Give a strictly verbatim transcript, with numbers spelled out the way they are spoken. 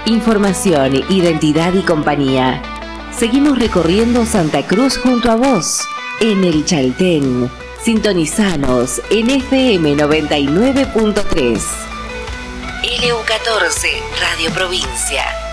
Información, identidad y compañía. Seguimos recorriendo Santa Cruz junto a vos, en el Chaltén. Sintonizanos en F M noventa y nueve punto tres. L U catorce, Radio Provincia.